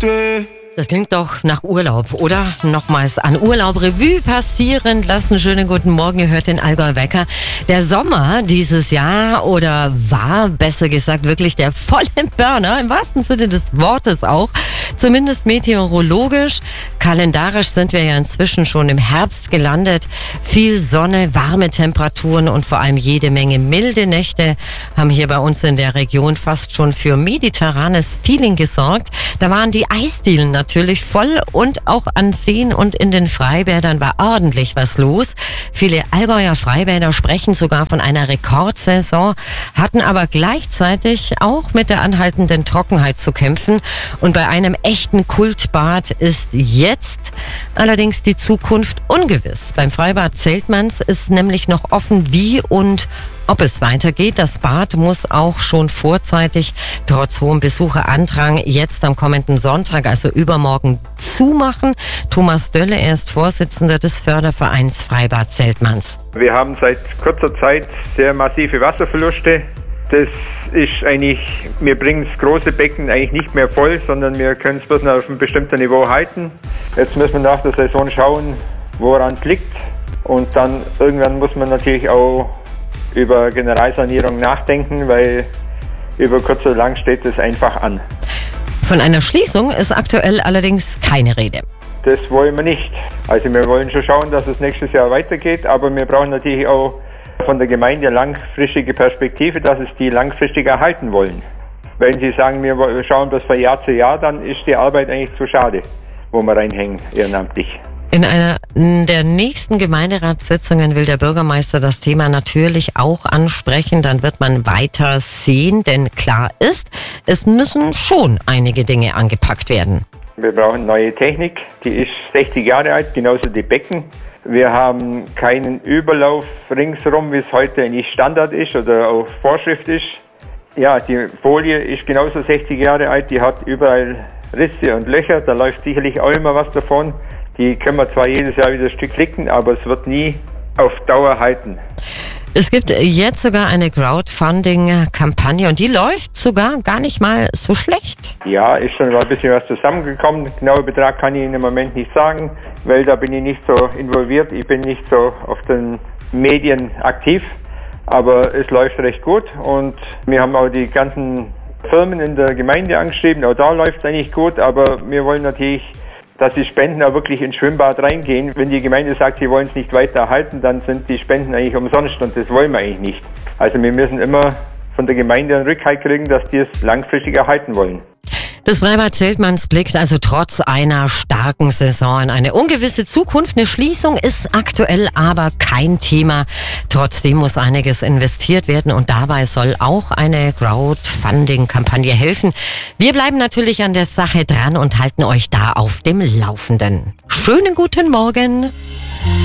Gute. Das klingt doch nach Urlaub, oder? Nochmals an Urlaub Revue passieren lassen. Schönen guten Morgen, ihr hört den Allgäu Wecker. Der Sommer dieses Jahr war besser gesagt wirklich der volle Burner, im wahrsten Sinne des Wortes auch. Zumindest meteorologisch. Kalendarisch sind wir ja inzwischen schon im Herbst gelandet. Viel Sonne, warme Temperaturen und vor allem jede Menge milde Nächte haben hier bei uns in der Region fast schon für mediterranes Feeling gesorgt. Da waren die Eisdielen natürlich voll und auch an Seen und in den Freibädern war ordentlich was los. Viele Allgäuer Freibäder sprechen sogar von einer Rekordsaison, hatten aber gleichzeitig auch mit der anhaltenden Trockenheit zu kämpfen. Und bei einem echten Kultbad ist jetzt allerdings die Zukunft ungewiss. Beim Freibad Zeltmanns ist nämlich noch offen, wie und ob es weitergeht. Das Bad muss auch schon vorzeitig, trotz hohem Besucherandrang, jetzt am kommenden Sonntag, also übermorgen, zumachen. Thomas Dölle, er ist Vorsitzender des Fördervereins Freibad Zeltmanns. Wir haben seit kurzer Zeit sehr massive Wasserverluste. Das ist eigentlich, wir bringen das große Becken eigentlich nicht mehr voll, sondern wir können es bloß noch auf einem bestimmten Niveau halten. Jetzt müssen wir nach der Saison schauen, woran es liegt. Und dann irgendwann muss man natürlich auch über Generalsanierung nachdenken, weil über kurz oder lang steht es einfach an. Von einer Schließung ist aktuell allerdings keine Rede. Das wollen wir nicht. Also wir wollen schon schauen, dass es nächstes Jahr weitergeht, aber wir brauchen natürlich auch von der Gemeinde langfristige Perspektive, dass es die langfristig erhalten wollen. Wenn Sie sagen, wir schauen das von Jahr zu Jahr, dann ist die Arbeit eigentlich zu schade, wo wir reinhängen ehrenamtlich. In einer der nächsten Gemeinderatssitzungen will der Bürgermeister das Thema natürlich auch ansprechen. Dann wird man weiter sehen, denn klar ist, es müssen schon einige Dinge angepackt werden. Wir brauchen neue Technik, die ist 60 Jahre alt, genauso die Becken. Wir haben keinen Überlauf ringsherum, wie es heute nicht Standard ist oder auch Vorschrift ist. Ja, die Folie ist genauso 60 Jahre alt, die hat überall Risse und Löcher, da läuft sicherlich auch immer was davon. Die können wir zwar jedes Jahr wieder ein Stück klicken, aber es wird nie auf Dauer halten. Es gibt jetzt sogar eine Crowdfunding-Kampagne und die läuft sogar gar nicht mal so schlecht. Ja, ist schon ein bisschen was zusammengekommen. Genauer Betrag kann ich Ihnen im Moment nicht sagen, weil da bin ich nicht so involviert. Ich bin nicht so auf den Medien aktiv, aber es läuft recht gut und wir haben auch die ganzen Firmen in der Gemeinde angeschrieben. Auch da läuft es eigentlich gut, aber wir wollen natürlich, dass die Spenden auch wirklich ins Schwimmbad reingehen. Wenn die Gemeinde sagt, sie wollen es nicht weiter erhalten, dann sind die Spenden eigentlich umsonst und das wollen wir eigentlich nicht. Also wir müssen immer von der Gemeinde einen Rückhalt kriegen, dass die es langfristig erhalten wollen. Das Freibad Zeltmanns blickt also trotz einer starken Saison in eine ungewisse Zukunft. Eine Schließung ist aktuell aber kein Thema. Trotzdem muss einiges investiert werden und dabei soll auch eine Crowdfunding-Kampagne helfen. Wir bleiben natürlich an der Sache dran und halten euch da auf dem Laufenden. Schönen guten Morgen.